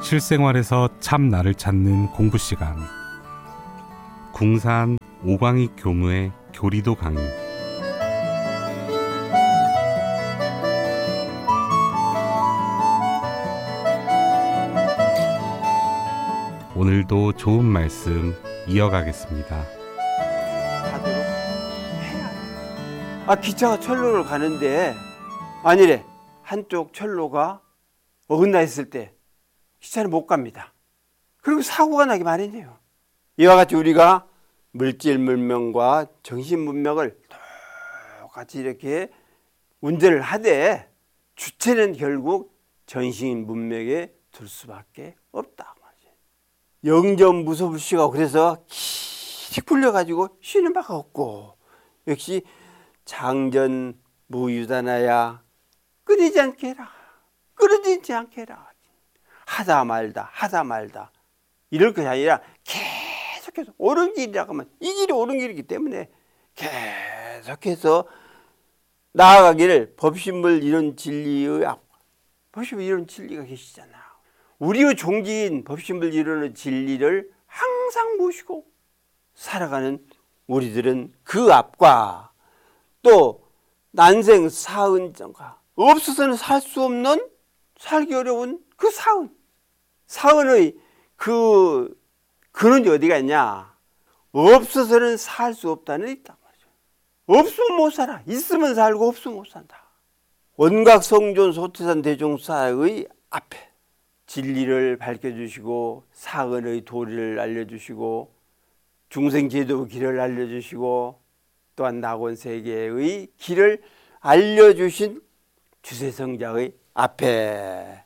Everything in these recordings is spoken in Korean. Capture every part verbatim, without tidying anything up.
실생활에서 참 나를 찾는 공부 시간. 궁산 오광익 교무의 교리도 강의. 오늘도 좋은 말씀 이어가겠습니다. 아, 기차가 철로를 가는데 아니래, 한쪽 철로가 어긋나 있을 때 기차는 못 갑니다. 그리고 사고가 나기 마련이에요. 이와 같이 우리가 물질 문명과 정신 문명을 똑같이 이렇게 운전을 하되 주체는 결국 정신 문명에 둘 수밖에 없다. 영전 무소불씨가 그래서 길이 굴려가지고 쉬는 바가 없고, 역시 장전 무유단하야 끊이지 않게 해라, 끊어지지 않게 해라. 하다 말다 하다 말다 이럴 것이 아니라 계속해서 옳은 길이라고 하면 이 길이 옳은 길이기 때문에 계속해서 나아가기를 법신물 이런 진리의 앞, 법신물 이런 진리가 계시잖아. 우리의 종지인 법신물 이루는 진리를 항상 모시고 살아가는 우리들은 그 앞과 또 난생 사은정과 없어서는 살 수 없는, 살기 어려운 그 사은, 사은의 그 근원이 어디가 있냐? 없어서는 살 수 없다는 있단 말이죠. 없으면 못 살아. 있으면 살고 없으면 못 산다. 원각성존 소태산 대종사의 앞에 진리를 밝혀주시고 사은의 도리를 알려주시고 중생제도 길을 알려주시고 또한 낙원세계의 길을 알려주신 주세성자의 앞에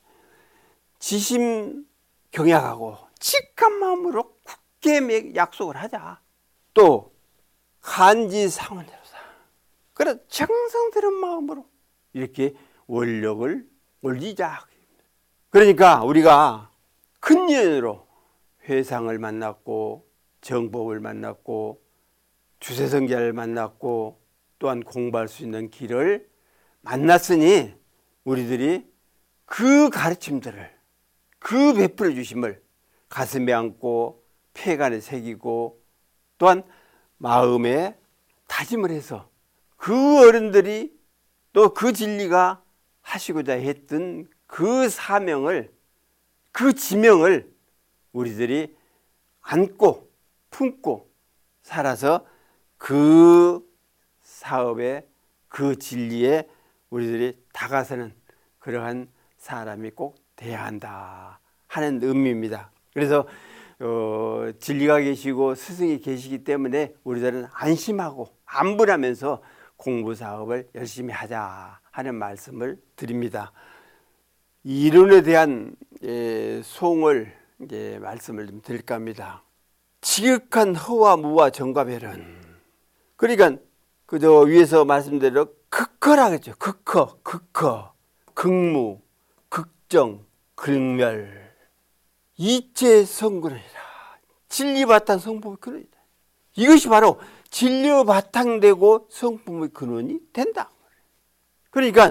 지심 경약하고 직한 마음으로 굳게 약속을 하자. 또 간지상원대로사, 그래 정성들은 마음으로 이렇게 원력을 올리자. 그러니까 우리가 큰 연으로 회상을 만났고 정법을 만났고 주세성자를 만났고 또한 공부할 수 있는 길을 만났으니 우리들이 그 가르침들을, 그 베풀어 주심을 가슴에 안고 폐간에 새기고 또한 마음에 다짐을 해서 그 어른들이 또 그 진리가 하시고자 했던 그 사명을, 그 지명을 우리들이 안고 품고 살아서 그 사업에, 그 진리에 우리들이 다가서는 그러한 사람이 꼭 돼야 한다 하는 의미입니다. 그래서 어, 진리가 계시고 스승이 계시기 때문에 우리들은 안심하고 안분하면서 공부 사업을 열심히 하자 하는 말씀을 드립니다. 이론에 대한 예, 송을 이제 말씀을 좀 드릴까 합니다. 지극한 허와 무와 정과별은, 그러니까 그저 위에서 말씀대로 극허라겠죠. 극허, 극허, 극무, 극정, 극멸, 이체 성근이라. 진리 바탕 성품의 근원이다. 이것이 바로 진리의 바탕되고 성품의 근원이 된다. 그러니까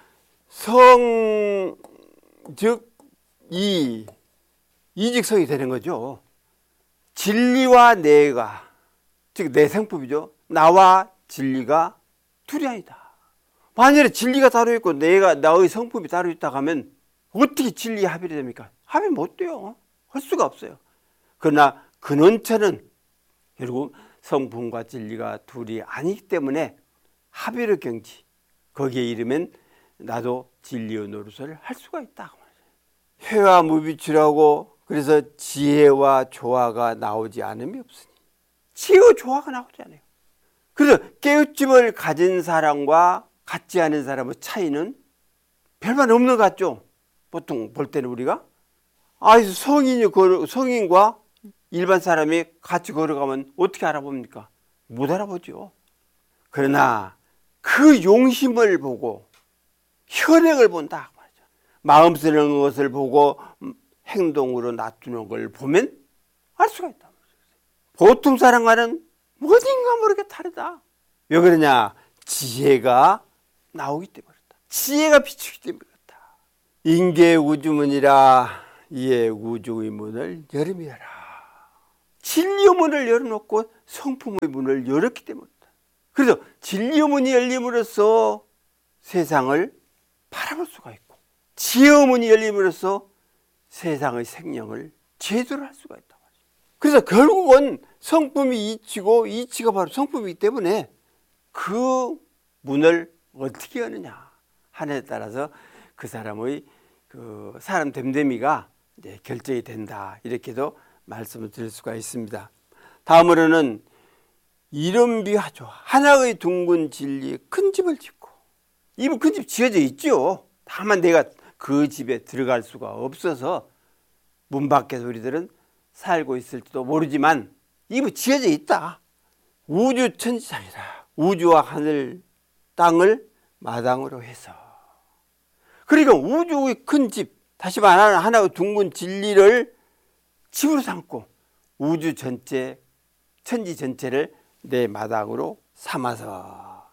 성, 즉 이, 이직성이 되는 거죠. 진리와 내가, 즉 내 성품이죠. 나와 진리가 둘이 아니다. 만약에 진리가 따로 있고 내가, 나의 성품이 따로 있다고 하면 어떻게 진리에 합일이 됩니까? 합의 못 돼요. 할 수가 없어요. 그러나 근원처는 결국 성품과 진리가 둘이 아니기 때문에 합의의 경지, 거기에 이르면 나도 진리의 노릇을 할 수가 있다. 회화 무비추라고, 그래서 지혜와 조화가 나오지 않음이 없으니, 지혜와 조화가 나오지 않아요. 그래서 깨우침을 가진 사람과 갖지 않은 사람의 차이는 별반 없는 것 같죠? 보통 볼 때는 우리가 아, 성인이 걸어, 성인과 일반 사람이 같이 걸어가면 어떻게 알아봅니까? 못 알아보죠. 그러나 그 용심을 보고 현행을 본다. 마음 쓰는 것을 보고 행동으로 놔두는 걸 보면 알 수가 있다. 보통 사람과는 어딘가 모르게 다르다. 왜 그러냐? 지혜가 나오기 때문이다. 지혜가 비추기 때문이다. 인계 우주문이라 이에 우주의 문을 열음이라. 진리의 문을 열어놓고 성품의 문을 열었기 때문이다. 그래서 진리의 문이 열림으로써 세상을 바라볼 수가 있고, 지혜의 문이 열림으로써 세상의 생명을 제도를 할 수가 있다. 그래서 결국은 성품이 이치고 이치가 바로 성품이기 때문에 그 문을 어떻게 여느냐 하느냐에 따라서 그 사람의 그 사람 됨됨이가 이제 결정이 된다, 이렇게도 말씀을 드릴 수가 있습니다. 다음으로는 이름비하죠. 하나의 둥근 진리 큰 집을 짓고, 이분 큰 집 지어져 있죠. 다만 내가 그 집에 들어갈 수가 없어서 문 밖에서 우리들은 살고 있을지도 모르지만 이분 지어져 있다. 우주 천지장이라. 우주와 하늘 땅을 마당으로 해서, 그러니까 우주의 큰 집, 다시 말하면 하나의 둥근 진리를 집으로 삼고 우주 전체, 천지 전체를 내 마당으로 삼아서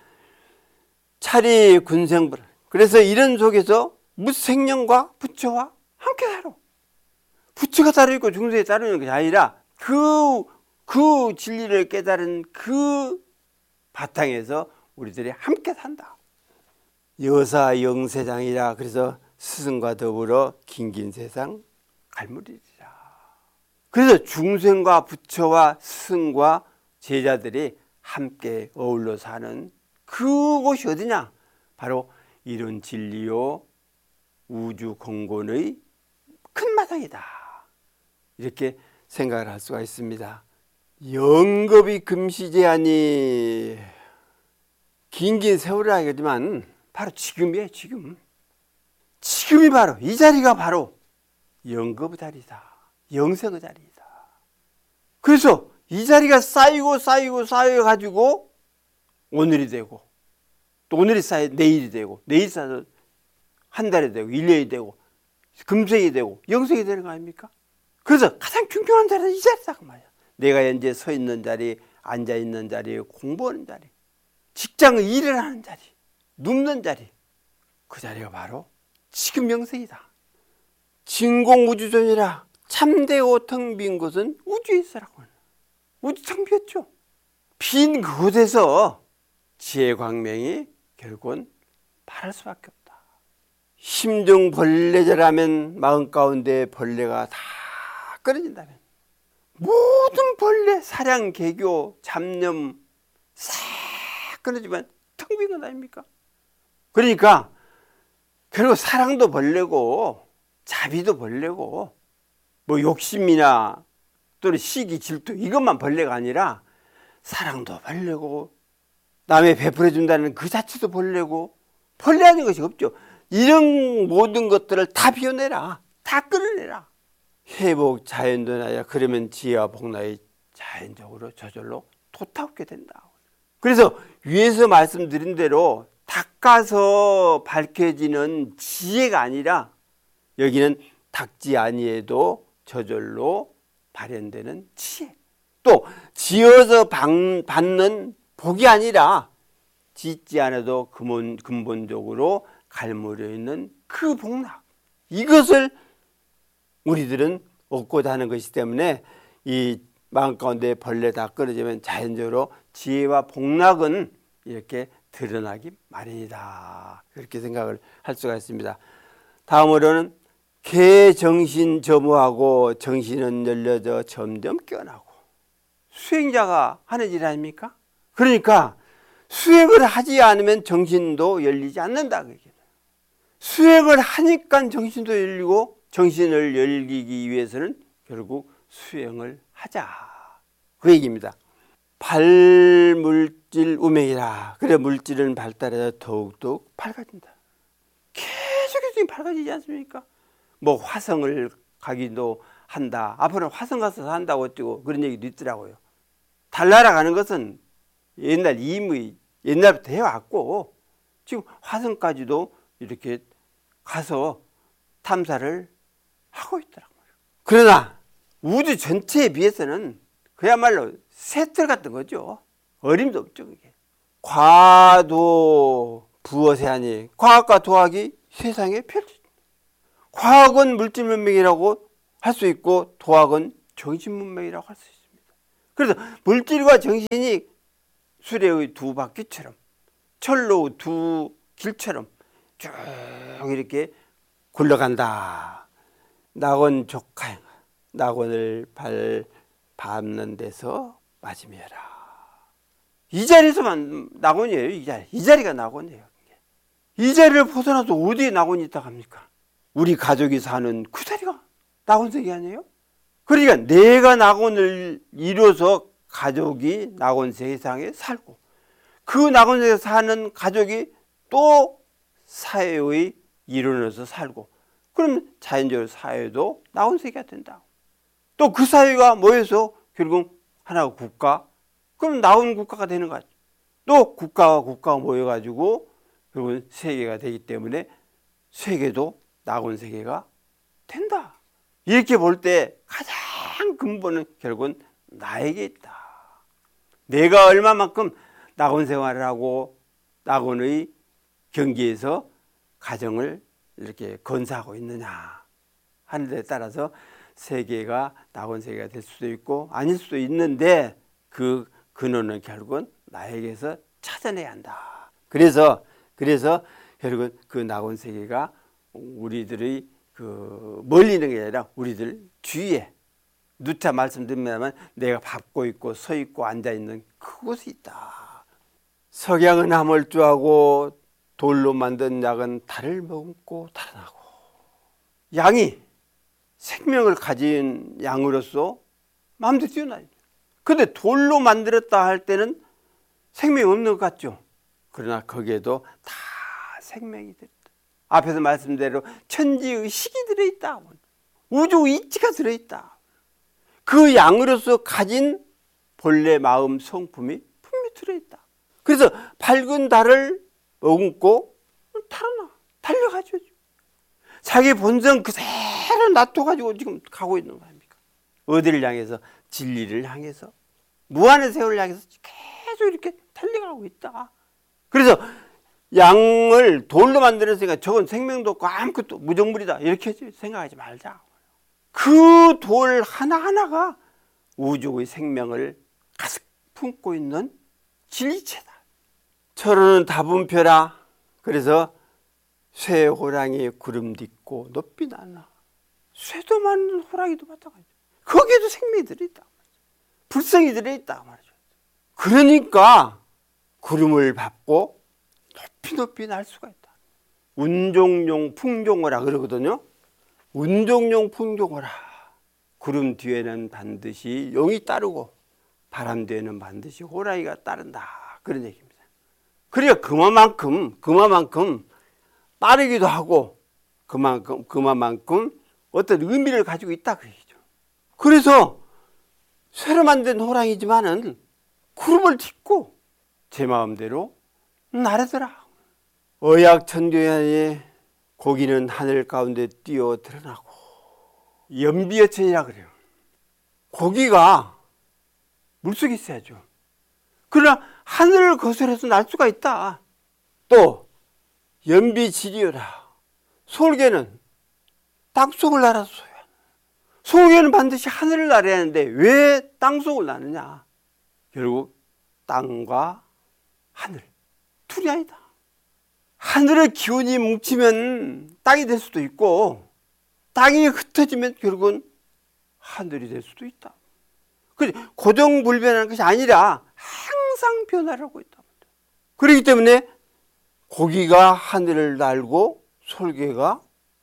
차리 군생불. 그래서 이런 속에서 무생령과 부처와 함께 살아. 부처가 따로 있고 중생이 따로 있는 것이 아니라 그, 그 진리를 깨달은 그 바탕에서 우리들이 함께 산다. 여사 영세장이라. 그래서 스승과 더불어 긴긴 세상 갈무리리라. 그래서 중생과 부처와 스승과 제자들이 함께 어울러 사는 그곳이 어디냐? 바로 이런 진리요 우주 공곤의 큰 마당이다. 이렇게 생각을 할 수가 있습니다. 영겁이 금시제한이 긴긴 세월이라 하겠지만 바로 지금이에요. 지금. 지금이 바로 이 자리가 바로 영겁의 자리다. 영생의 자리이다. 그래서 이 자리가 쌓이고 쌓이고 쌓여가지고 오늘이 되고, 또 오늘이 쌓여 내일이 되고, 내일 쌓여 한 달이 되고, 일 년이 되고, 금생이 되고, 영생이 되는 거 아닙니까? 그래서 가장 중요한 자리는 이 자리다 그 말이야. 내가 현재 서 있는 자리, 앉아 있는 자리, 공부하는 자리, 직장의 일을 하는 자리, 눕는 자리, 그 자리가 바로 지금 영생이다. 진공우주존이라. 참되고 텅 빈 곳은 우주에 있으라고. 우주 텅 비었죠. 빈 그곳에서 지혜 광명이 결국은 발할 수밖에 없다. 심중 벌레절하면 마음 가운데 벌레가 다 끊어진다면, 모든 벌레, 사량, 개교, 잡념 싹 끊어지면 텅 빈 것 아닙니까? 그러니까 결국 사랑도 벌레고 자비도 벌레고 뭐 욕심이나 또는 시기, 질투 이것만 벌레가 아니라 사랑도 벌레고 남에 베풀어 준다는 그 자체도 벌레고, 벌레 아닌 것이 없죠. 이런 모든 것들을 다 비워내라. 다 끌어내라. 회복 자연도 나야. 그러면 지혜와 복락이 자연적으로 저절로 솟아오게 된다. 그래서 위에서 말씀드린 대로 닦아서 밝혀지는 지혜가 아니라 여기는 닦지 아니해도 저절로 발현되는 지혜. 또 지어서 받는 복이 아니라 짓지 않아도 근본, 근본적으로 갈무려 있는 그 복락. 이것을 우리들은 얻고자 하는 것이기 때문에 이 마음 가운데 벌레 다 끊어지면 자연적으로 지혜와 복락은 이렇게 드러나기 마련이다. 그렇게 생각을 할 수가 있습니다. 다음으로는 개정신 점호하고 정신은 열려져 점점 깨어나고. 수행자가 하는 일 아닙니까? 그러니까 수행을 하지 않으면 정신도 열리지 않는다. 수행을 하니까 정신도 열리고, 정신을 열리기 위해서는 결국 수행을 하자. 그 얘기입니다. 발물질 우명이라. 그래 물질은 발달해서 더욱더욱 밝아진다. 계속해서 밝아지지 않습니까? 뭐 화성을 가기도 한다. 앞으로 화성 가서 산다고 어쩌고 그런 얘기도 있더라고요. 달나라 가는 것은 옛날 이미 옛날부터 해왔고 지금 화성까지도 이렇게 가서 탐사를 하고 있더라고요. 그러나 우주 전체에 비해서는 그야말로 새털 같은 거죠. 어림도 없죠. 그게. 과도 부어세하니 과학과 도학이 세상에 펼쳐진다. 과학은 물질 문명이라고 할 수 있고 도학은 정신 문명이라고 할 수 있습니다. 그래서 물질과 정신이 수레의 두 바퀴처럼 철로 두 길처럼 쭉 이렇게 굴러간다. 낙원 족하행 낙원을 발 밟는 데서 맞으며라. 이 자리에서만 낙원이에요. 이 자리. 이 자리가 낙원이에요. 이 자리를 벗어나서 어디에 낙원이 있다고 합니까? 우리 가족이 사는 그 자리가 낙원세계 아니에요? 그러니까 내가 낙원을 이뤄서 가족이 낙원 세상에 살고 그 낙원세계에 사는 가족이 또 사회의 일원으로서 살고 그러면 자연적으로 사회도 낙원세계가 된다. 또 그 사회가 모여서 결국 하나가 국가, 그럼 낙원 국가가 되는 거죠. 또 국가와 국가가 모여가지고 결국은 세계가 되기 때문에 세계도 낙원 세계가 된다. 이렇게 볼 때 가장 근본은 결국은 나에게 있다. 내가 얼마만큼 낙원 생활을 하고 낙원의 경기에서 가정을 이렇게 건사하고 있느냐 하는 데 따라서 세계가 낙원 세계가 될 수도 있고 아닐 수도 있는데 그 근원은 결국은 나에게서 찾아내야 한다. 그래서 그래서 결국은 그 낙원 세계가 우리들의 그 멀리 있는 게 아니라 우리들 주위에 누차 말씀드리면 내가 밟고 있고 서 있고 앉아 있는 그곳이 있다. 석양은 하물주하고 돌로 만든 약은 달을 머금고 달아나고. 양이 생명을 가진 양으로서 마음대로 뛰어나요. 근데 돌로 만들었다 할 때는 생명이 없는 것 같죠. 그러나 거기에도 다 생명이 들어있다. 앞에서 말씀대로 천지의식이 들어있다. 우주 이치가 들어있다. 그 양으로서 가진 본래 마음 성품이 분명히 들어있다. 그래서 밝은 달을 머금고 달아나 달려가죠. 자기 본성 그대로 놔둬가지고 지금 가고 있는 거 아닙니까? 어디를 향해서? 진리를 향해서, 무한의 세월을 향해서 계속 이렇게 달려가고 있다. 그래서 양을 돌로 만들었으니까 저건 생명도 없고 아무것도 무정물이다 이렇게 생각하지 말자. 그 돌 하나하나가 우주의 생명을 가득 품고 있는 진리체다. 철은 다분표라. 그래서 쇠 호랑이 구름 딛고 높이 날라. 쇠도 많은 호랑이도 마찬가지죠. 거기에도 생명이 들어있다. 불성이 들어있다 말이죠. 그러니까 구름을 밟고 높이 높이 날 수가 있다. 운종용 풍종어라 그러거든요. 운종용 풍종어라. 구름 뒤에는 반드시 용이 따르고 바람 뒤에는 반드시 호랑이가 따른다. 그런 얘기입니다. 그러니까 그만큼 그만큼 빠르기도 하고 그만큼 그만큼 어떤 의미를 가지고 있다 그 얘기죠. 그래서 쇠로 만든 호랑이지만은 구름을 딛고 제 마음대로 나르더라. 어약천교연의 고기는 하늘 가운데 뛰어 드러나고 연비여천이라 그래요. 고기가 물속에 있어야죠. 그러나 하늘을 거슬러서 날 수가 있다. 또 연비지리여라. 솔개는 땅속을 날아서요. 솔개는 반드시 하늘을 날아야 하는데 왜 땅속을 나느냐? 결국 땅과 하늘 둘이 아니다. 하늘의 기운이 뭉치면 땅이 될 수도 있고 땅이 흩어지면 결국은 하늘이 될 수도 있다. 고정불변하는 것이 아니라 항상 변화를 하고 있다. 그렇기 때문에 고기가 하늘을 날고 솔개가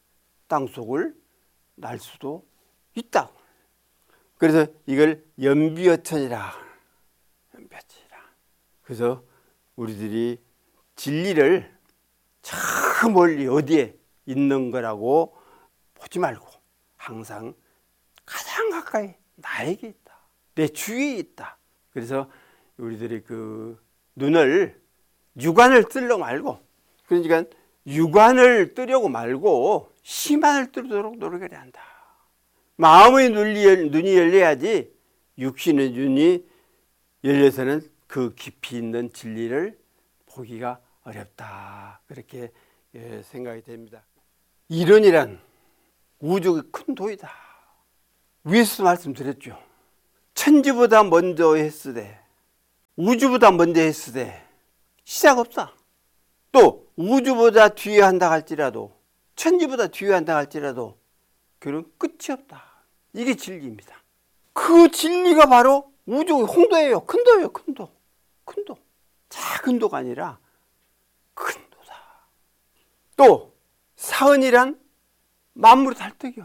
땅속을 날 수도 있다. 그래서 이걸 연비여천이라. 연비여천이라. 그래서 우리들이 진리를 저 멀리 어디에 있는 거라고 보지 말고 항상 가장 가까이 나에게 있다. 내 주위에 있다. 그래서 우리들이 그 눈을 육안을 뜨려고 말고 그러니까 육안을 뜨려고 말고 심안을 뜨도록 노력해야 한다. 마음의 눈이 열려야지 육신의 눈이 열려서는 그 깊이 있는 진리를 보기가 어렵다. 그렇게 생각이 됩니다. 이론이란 우주가 큰 도이다. 위에서 말씀드렸죠. 천지보다 먼저 했으되 우주보다 먼저 했으되 시작 없다. 또 우주보다 뒤에 한다 할지라도 천지보다 뒤에 한다 할지라도 그런 끝이 없다. 이게 진리입니다. 그 진리가 바로 우주의 홍도예요. 큰 도예요. 큰 도. 큰 도. 작은 도가 아니라 큰 도다. 또 사은이란 만물의 달떡이요.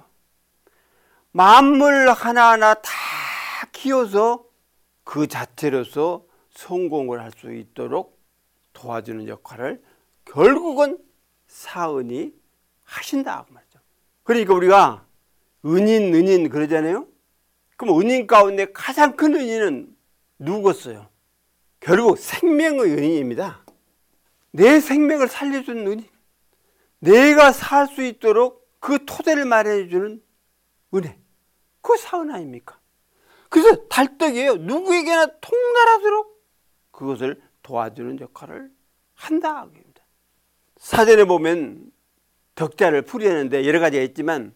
만물 하나하나 다 키워서 그 자체로서 성공을 할 수 있도록 도와주는 역할을 결국은 사은이 하신다 그 말이죠. 그러니까 우리가 은인 은인 그러잖아요. 그럼 은인 가운데 가장 큰 은인은 누구겠어요? 결국 생명의 은인입니다. 내 생명을 살려주는 은인, 내가 살 수 있도록 그 토대를 마련해 주는 은혜, 그거 사은 아닙니까? 그래서 달떡이에요. 누구에게나 통달하도록 그것을 도와주는 역할을 한다. 사전에 보면 덕자를 풀이하는데 여러 가지가 있지만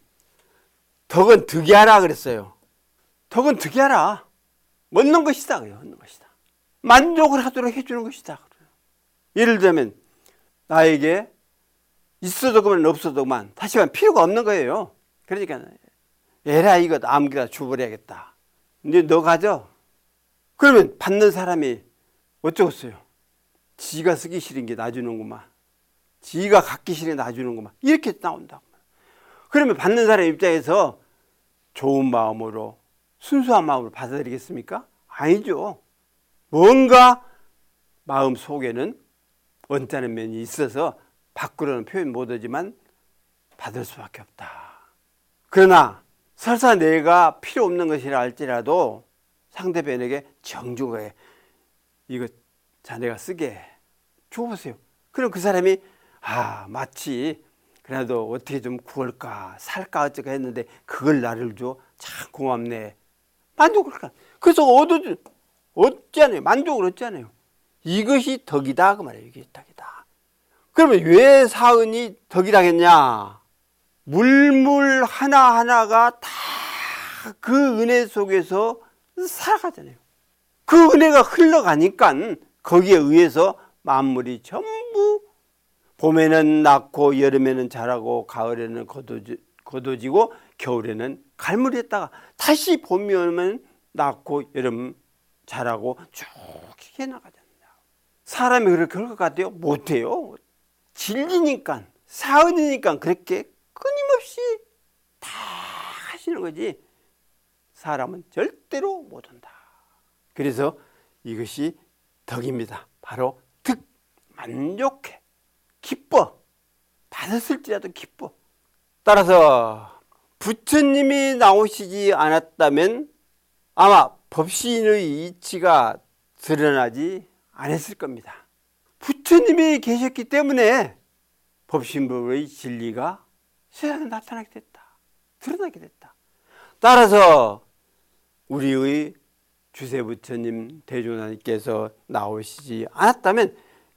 덕은 득이하라 그랬어요. 덕은 득이하라. 얻는 것이다. 그래요. 얻는 것이다. 만족을 하도록 해주는 것이다. 그래요. 예를 들면 나에게 있어도 그만 없어도 그만 다시 말하면 필요가 없는 거예요. 그러니까 에라 이거 아무데나 줘버려야겠다. 이제 너 가져. 그러면 받는 사람이 어쩌겠어요? 지가 쓰기 싫은 게 놔주는구만. 지가 갖기 싫은 게 놔주는구만. 이렇게 나온다. 그러면 받는 사람 입장에서 좋은 마음으로 순수한 마음으로 받아들이겠습니까? 아니죠. 뭔가 마음 속에는 언짢은 면이 있어서 밖으로는 표현 못하지만 받을 수밖에 없다. 그러나 설사 내가 필요 없는 것이라 할지라도 상대편에게 정중하게 이거 자네가 쓰게 줘보세요. 그럼 그 사람이 아 마치 그래도 어떻게 좀 구할까 살까 어쩌까 했는데 그걸 나를 줘. 참 고맙네. 만족을 할까. 그래서 얻어, 얻잖아요. 만족을 얻잖아요. 이것이 덕이다 그 말이에요. 이게 덕이다. 그러면 왜 사은이 덕이라겠냐. 물물 하나하나가 다 그 은혜 속에서 살아가잖아요. 그 은혜가 흘러가니까 거기에 의해서 만물이 전부 봄에는 낳고 여름에는 자라고 가을에는 걷어지, 걷어지고 겨울에는 갈무리했다가 다시 봄이 오면 낳고 여름 자라고 쭉 해나가잖아요. 사람이 그렇게 할 것 같아요? 못해요. 진리니까 사은이니까 그렇게 끊임없이 다 하시는 거지 사람은 절대로 못한다. 그래서 이것이 덕입니다. 바로 득, 만족해, 기뻐, 받았을지라도 기뻐. 따라서 부처님이 나오시지 않았다면 아마 법신의 이치가 드러나지 않았을 겁니다. 부처님이 계셨기 때문에 법신법의 진리가 세상에 나타나게 됐다. 드러나게 됐다. 따라서 우리의 주세부처님 대종사님께서 나오시지 않았다면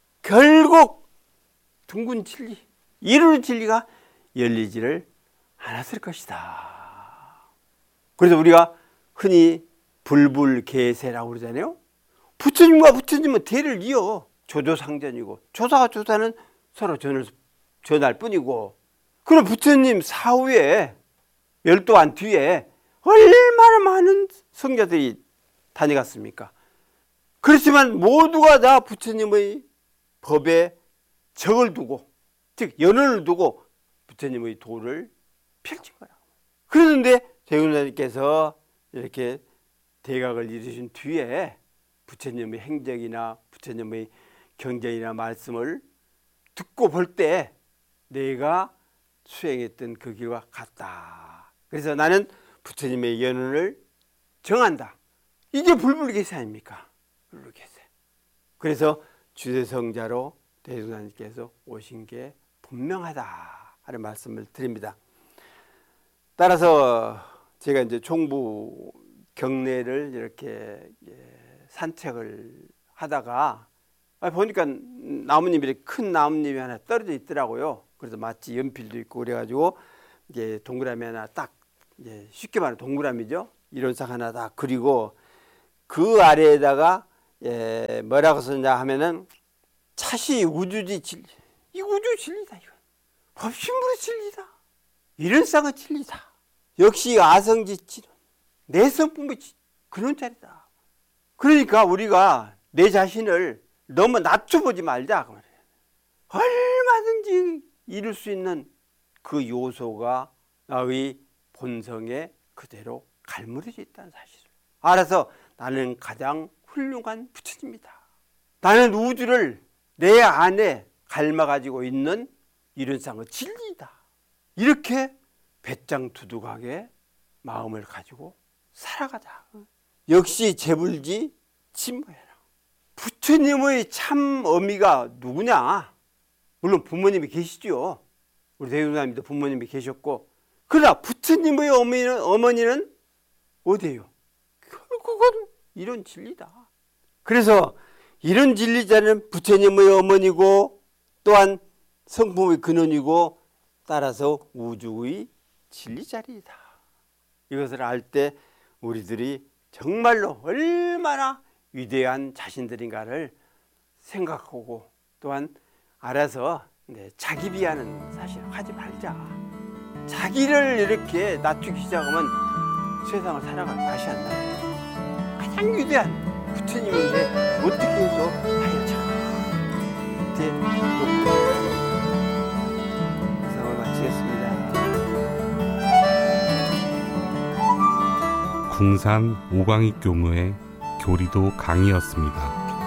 결국 둥근 진리, 이루는 진리가 열리지를 않았을 것이다. 그래서 우리가 흔히 불불개세라고 그러잖아요. 부처님과 부처님은 대를 이어 조조상전이고 조사와 조사는 서로 전을, 전할 뿐이고 그럼 부처님 사후에 열도안 뒤에 얼마나 많은 성자들이 다녀갔습니까? 그렇지만 모두가 다 부처님의 법에 적을 두고 즉 연원을 두고 부처님의 도를 펼친 거라고. 그러는데 대운사님께서 이렇게 대각을 이루신 뒤에 부처님의 행적이나 부처님의 경전이나 말씀을 듣고 볼 때 내가 수행했던 그 길과 같다. 그래서 나는 부처님의 연원을 정한다. 이게 불불개세 아닙니까? 불불개세. 그래서 주세성자로 대종사님께서 오신 게 분명하다 하는 말씀을 드립니다. 따라서 제가 이제 총부 경내를 이렇게 산책을 하다가 보니까 나뭇잎이 큰 나뭇잎이 하나 떨어져 있더라고요. 그래서 마치 연필도 있고 그래가지고 이제 동그라미 하나 딱, 이제 쉽게 말하면 동그라미죠. 이론상 하나 딱 그리고 그 아래에다가 예, 뭐라고 썼냐 하면은 차시 우주지 진리. 이 우주 진리다 이거. 법신물의 진리다. 이론상의 진리다. 역시 아성지치는 내성품의 그런 자리다. 그러니까 우리가 내 자신을 너무 낮춰보지 말자. 그 말이에요. 얼마든지 이룰 수 있는 그 요소가 나의 본성에 그대로 갈무려져 있다는 사실을 알아서 나는 가장 훌륭한 부처님이다. 나는 우주를 내 안에 닮아가지고 있는 이론상의 진리이다. 이렇게 배짱투둑하게 마음을 가지고 살아가자. 역시 재불지 침모해라. 부처님의 참 어미가 누구냐? 물론 부모님이 계시죠. 우리 대웅사님도 부모님이 계셨고, 그러나 부처님의 어머니는, 어머니는 어디예요? 결국은 이런 진리다. 그래서 이런 진리자는 부처님의 어머니고 또한 성품의 근원이고 따라서 우주의 진리자리이다. 이것을 알 때 우리들이 정말로 얼마나 위대한 자신들인가를 생각하고 또한 알아서 네, 자기 비하는 사실 하지 말자. 자기를 이렇게 낮추기 시작하면 세상을 살아갈 맛이 안 나요. 가장 위대한 부처님인데 어떻게 해서 아유 참 이제 세상을 마치겠습니다. 궁산 오광익 교무의 교리도 강의였습니다.